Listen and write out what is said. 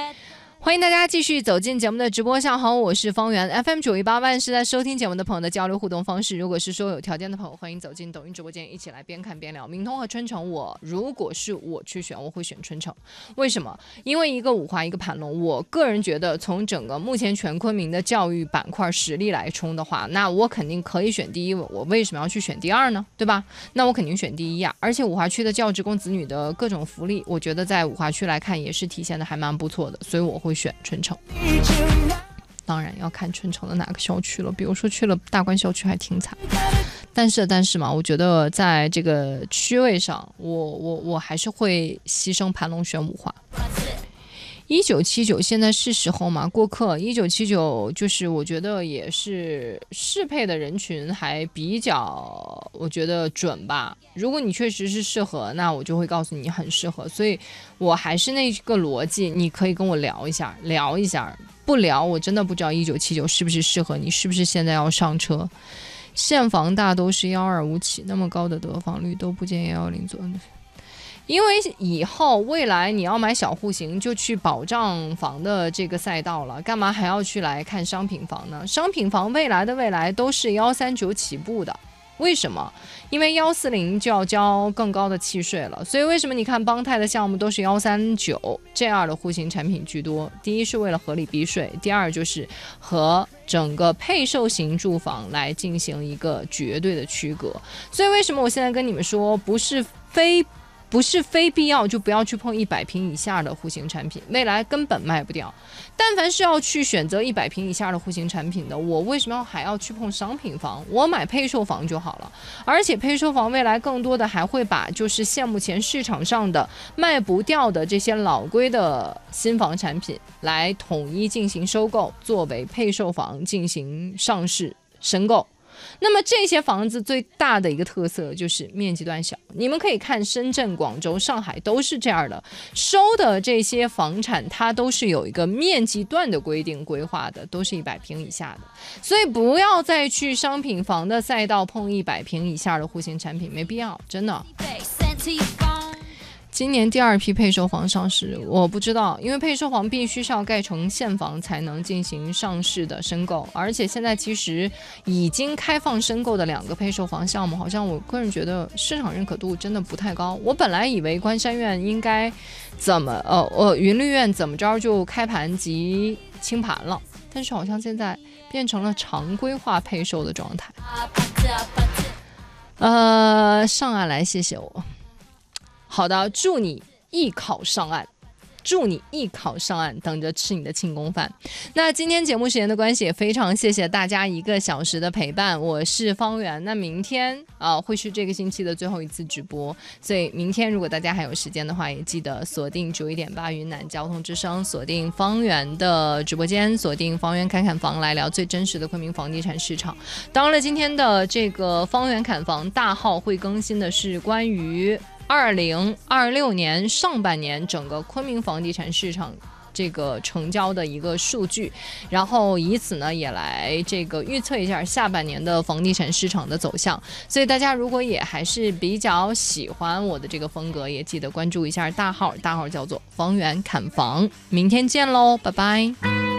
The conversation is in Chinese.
欢迎大家继续走进节目的直播上，好，我是方圆 FM918万是在收听节目的朋友的交流互动方式。如果是说有条件的朋友，欢迎走进抖音直播间，一起来边看边聊。明通和春城，如果是我去选，我会选春城。为什么？因为一个五华，一个盘龙。我个人觉得，从整个目前全昆明的教育板块实力来冲的话，那我肯定可以选第一。我为什么要去选第二呢？对吧？那我肯定选第一呀。而且五华区的教职工子女的各种福利，我觉得在五华区来看也是体现的还蛮不错的，所以我会选春城。当然要看春城的哪个校区了，比如说去了大关校区还挺惨，但是嘛，我觉得在这个区位上，我还是会牺牲盘龙选五华。1979现在是时候嘛？过客1979就是我觉得也是适配的人群还比较，我觉得准吧。如果你确实是适合，那我就会告诉你很适合。所以我还是那个逻辑，你可以跟我聊一下。不聊我真的不知道1979是不是适合你，是不是现在要上车。现房大都是125起，那么高的得房率都不见110左右。因为以后未来你要买小户型就去保障房的这个赛道了，干嘛还要去来看商品房呢？商品房未来都是139起步的。为什么？因为140就要交更高的契税了，所以为什么你看邦泰的项目都是139这样的户型产品居多？第一是为了合理避税，第二就是和整个配售型住房来进行一个绝对的区隔。所以为什么我现在跟你们说，不是非必要就不要去碰100平以下的户型产品，未来根本卖不掉。但凡是要去选择100平以下的户型产品的，我为什么还要去碰商品房？我买配售房就好了。而且配售房未来更多的还会把就是现目前市场上的卖不掉的这些老规的新房产品来统一进行收购，作为配售房进行上市申购。那么这些房子最大的一个特色就是面积段小，你们可以看深圳、广州、上海都是这样的，收的这些房产它都是有一个面积段的规划的，都是100平以下的，所以不要再去商品房的赛道碰100平以下的户型产品，没必要，真的。今年第2批配售房上市，我不知道，因为配售房必须是要盖成现房才能进行上市的申购，而且现在其实已经开放申购的2个配售房项目，好像我个人觉得市场认可度真的不太高。我本来以为关山院应该云绿苑怎么着就开盘即清盘了，但是好像现在变成了常规化配售的状态。上岸来，谢谢我。好的，祝你艺考上岸，等着吃你的庆功饭。那今天节目时间的关系，也非常谢谢大家1个小时的陪伴，我是方圆。那明天会是这个星期的最后一次直播，所以明天如果大家还有时间的话，也记得锁定91.8云南交通之声，锁定方圆的直播间，锁定方圆侃房，来聊最真实的昆明房地产市场。当然了，今天的这个方圆侃房大号会更新的是关于2026年上半年整个昆明房地产市场这个成交的一个数据，然后以此呢也来这个预测一下下半年的房地产市场的走向。所以大家如果也还是比较喜欢我的这个风格，也记得关注一下大号叫做方圆侃房。明天见喽，拜拜。